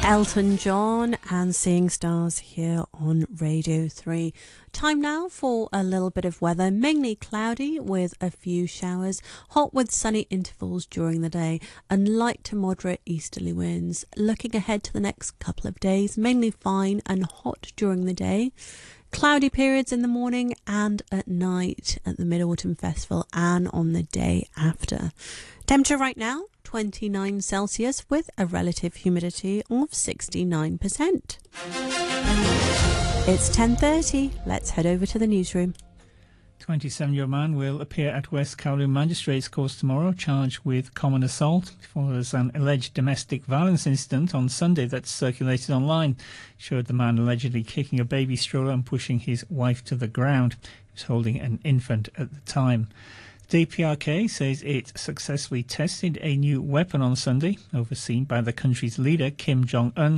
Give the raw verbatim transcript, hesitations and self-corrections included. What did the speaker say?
Elton John and Seeing Stars here on Radio three. Time now for a little bit of weather, mainly cloudy with a few showers, hot with sunny intervals during the day and light to moderate easterly winds. Looking ahead to the next couple of days, mainly fine and hot during the day. Cloudy periods in the morning and at night at the Mid-Autumn Festival and on the day after. Temperature right now, twenty-nine Celsius with a relative humidity of sixty-nine percent. It's ten thirty. Let's head over to the newsroom. twenty-seven-year-old man will appear at West Kowloon Magistrates Court tomorrow, charged with common assault. It follows an alleged domestic violence incident on Sunday that circulated online. It showed the man allegedly kicking a baby stroller and pushing his wife to the ground. He was holding an infant at the time. The D P R K says it successfully tested a new weapon on Sunday, overseen by the country's leader Kim Jong-un.